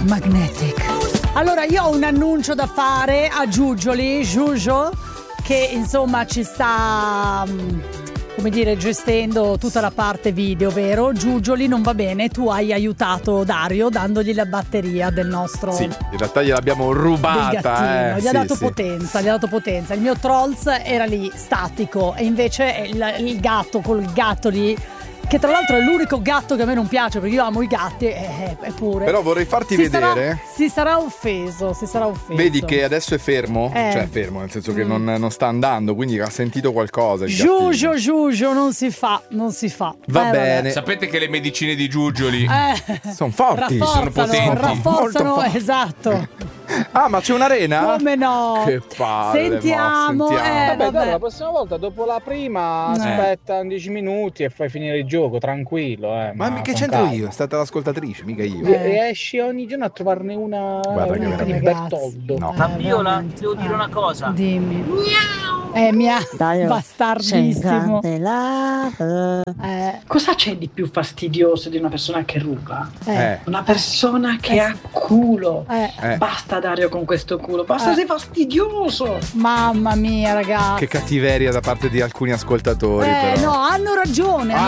Magnetic. Allora, io ho un annuncio da fare a Giugio, che insomma ci sta, come dire, gestendo tutta la parte video, vero? Giugioli non va bene, tu hai aiutato Dario dandogli la batteria del nostro... Sì, in realtà gliel'abbiamo rubata. Gli ha dato potenza, Il mio Trolls era lì, statico, e invece il gatto, col gatto lì, che tra l'altro è l'unico gatto che a me non piace, perché io amo i gatti, eppure. Però vorrei farti vedere. Si sarà offeso. Vedi che adesso è fermo? Cioè fermo, nel senso che non sta andando, quindi ha sentito qualcosa. Giugio, non si fa. Va bene. Vabbè. Sapete che le medicine di Giugioli sono forti, sono potenti. Rafforzano, esatto. Ah, ma c'è un'arena? Come no? Che palle. Sentiamo. Vabbè, dai, la prossima volta, dopo la prima, aspetta 10 minuti e fai finire il gioco, tranquillo. Ma che c'entro io? È stata l'ascoltatrice, mica io. E esci ogni giorno a trovarne una. Guarda che di veramente. Bertoldo. No. Fabiola, ti devo dire una cosa. Dimmi. Bastardissimo. Cosa c'è di più fastidioso di una persona che ruba? Una persona che ha culo. Basta, Dario, con questo culo. Basta, sei fastidioso. Mamma mia, ragazzi. Che cattiveria da parte di alcuni ascoltatori. Però. No, hanno ragione.